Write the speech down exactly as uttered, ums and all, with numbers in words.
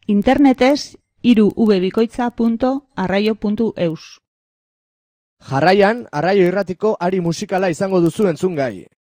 Internetez hiru v bikoitza punto arraio puntu eus. Jarraian, Arraio Irratiko ari musikala izango duzu entzungai.